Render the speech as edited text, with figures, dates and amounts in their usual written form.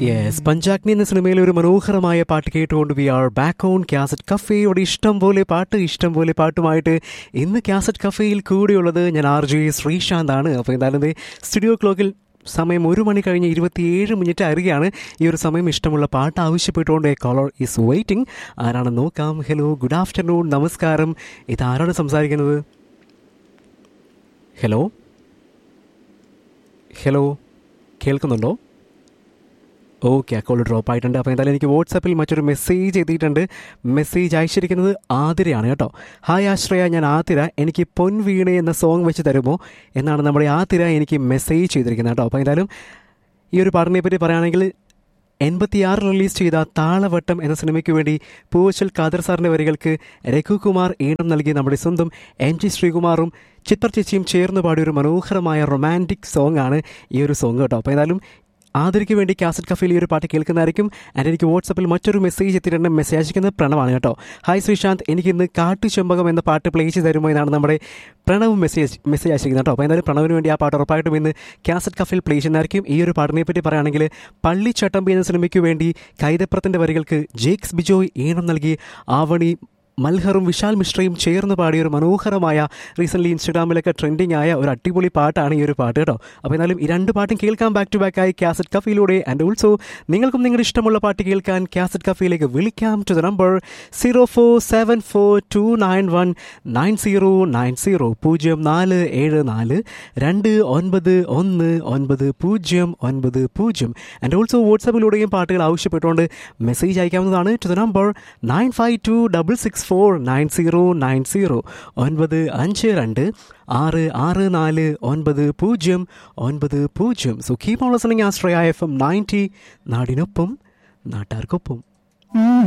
Yes, Panchagni എന്ന സിനിമയിൽ ഒരു മനോഹരമായ പാട്ട് കേട്ടുകൊണ്ട് V are back on cassette കഫേയോട് ഇഷ്ടം പോലെ പാട്ടുമായിട്ട് ഇന്ന് കാസറ്റ് കഫേയിൽ കൂടെയുള്ളത് ഞാൻ RJ ശ്രീശാന്താണ്. അപ്പോൾ എന്തായാലും സ്റ്റുഡിയോ ക്ലോക്കിൽ സമയം 1 മണി കഴിഞ്ഞ് 27 മിനിറ്റ് അറിയുകയാണ്. ഈ ഒരു സമയം ഇഷ്ടമുള്ള പാട്ട് ആവശ്യപ്പെട്ടുകൊണ്ട് എ കോളർ ഈസ് വെയിറ്റിംഗ്. ആരാണെന്ന് നോക്കാം. ഹലോ, ഗുഡ് ആഫ്റ്റർനൂൺ, നമസ്കാരം. ഇതാരാണ് സംസാരിക്കുന്നത്? ഹലോ ഹലോ, കേൾക്കുന്നുണ്ടോ? ഓക്കെ, ആ കോൾ ഡ്രോപ്പ് ആയിട്ടുണ്ട്. അപ്പോൾ എന്തായാലും എനിക്ക് വാട്സാപ്പിൽ മറ്റൊരു മെസ്സേജ് എത്തിയിട്ടുണ്ട്. മെസ്സേജ് അയച്ചിരിക്കുന്നത് ആതിരയാണ് കേട്ടോ. ഹായ് ആശ്രയ, ഞാൻ ആതിര, എനിക്ക് പൊൻവീണേ എന്ന സോങ് വെച്ച് തരുമോ എന്നാണ് നമ്മുടെ ആതിര എനിക്ക് മെസ്സേജ് ചെയ്തിരിക്കുന്നത് കേട്ടോ. അപ്പോൾ എന്തായാലും ഈ ഒരു പാട്ടിനെ പറ്റി പറയുകയാണെങ്കിൽ 86 റിലീസ് ചെയ്ത താളവട്ടം എന്ന സിനിമയ്ക്ക് വേണ്ടി പൂവച്ചൽ ഖാദർ സാറിൻ്റെ വരികൾക്ക് രഘുകുമാർ ഈണം നൽകി നമ്മുടെ സ്വന്തം MG ശ്രീകുമാറും ചിത്ര ചേച്ചിയും ചേർന്ന് പാടിയ ഒരു മനോഹരമായ റൊമാൻറ്റിക് സോങ് ആണ് ഈ ഒരു സോങ് കേട്ടോ. അപ്പോൾ എന്തായാലും ആതിരയ്ക്ക് വേണ്ടി കാസറ്റ് കഫയിൽ ഈ ഒരു പാട്ട് കേൾക്കുന്നതായിരിക്കും. ആൻഡ് എനിക്ക് വാട്സപ്പിൽ മറ്റൊരു മെസ്സേജ് എത്തിയിട്ടുണ്ട്. മെസ്സേജ് അയക്കുന്നത് പ്രണവാണ് കേട്ടോ. ഹായ് ശ്രീശാന്ത്, എനിക്കിന്ന് കാട്ടുചെമ്പകം എന്ന പാട്ട് പ്ലേ ചെയ്ത് തരുമോ എന്നാണ് നമ്മുടെ പ്രണവ് മെസ്സേജ് അയച്ചിരിക്കുന്നത് കേട്ടോ. അപ്പോൾ എന്തായാലും പ്രണവിന് വേണ്ടി ആ പാട്ട് ഉറപ്പായിട്ടും ഇന്ന് കാസറ്റ് കഫയിൽ പ്ലേ ചെയ്യുന്നതായിരിക്കും. ഈ ഒരു പാട്ടിനെ പറ്റി പറയുകയാണെങ്കിൽ പള്ളിച്ചട്ടമ്പി എന്ന സിനിമയ്ക്ക് വേണ്ടി കൈതപ്രത്തിൻ്റെ വരികൾക്ക് ജേക്സ് ബിജോയ് ഈണം നൽകി ആവണി മൽഹറും വിശാൽ മിശ്രയും ചേർന്ന് പാടിയ ഒരു മനോഹരമായ റീസെൻ്റ്ലി ഇൻസ്റ്റാഗ്രാമിലൊക്കെ ട്രെൻഡിങ് ആയ ഒരു അടിപൊളി പാട്ടാണ് ഈ ഒരു പാട്ട് കേട്ടോ. അപ്പോൾ എന്നാലും ഈ രണ്ട് പാട്ടും കേൾക്കാം ബാക്ക് ടു ബാക്ക് ആയി കാസറ്റ് കഫയിലൂടെ. ആൻഡ് ഓൾസോ നിങ്ങൾക്കും നിങ്ങളുടെ ഇഷ്ടമുള്ള പാട്ട് കേൾക്കാൻ കാസറ്റ് കഫയിലേക്ക് വിളിക്കാം to the number 0474291990 0474291990. And also വാട്സാപ്പിലൂടെയും പാട്ടുകൾ ആവശ്യപ്പെട്ടുകൊണ്ട് മെസ്സേജ് അയക്കാവുന്നതാണ് to the number 9526649090 952-664-9090. So keep on listening Astraya FM 90 നാടിനൊപ്പം നാട്ടാർക്കൊപ്പം.